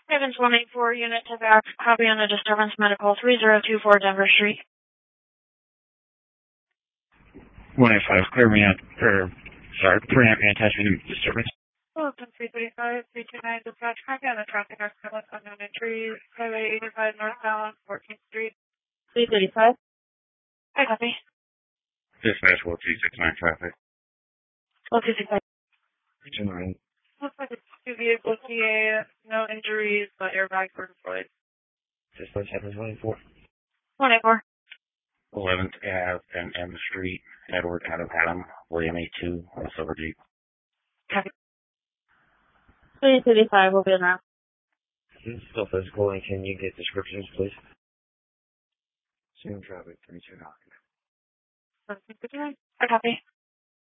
Evans 184, unit to back, copy on the disturbance medical 3024 Denver Street. 185, clear me out, 3 amp attachment disturbance. Wilson 335, 329, dispatch, copy on the traffic accident, unknown injuries, Highway 85 northbound, 14th Street. 335. Hi, copy. Dispatch 1269 traffic. 1265. 29. Looks like it's two vehicles, TA, no injuries, but airbags were deployed. Dispatch 724. 184. 11th Ave and M Street, Edward Adam, William A2, Silver Jeep. Copy. 335 will be in route. This is still physical, and can you get descriptions, please? Same traffic, 32 knock. 1759. I copy.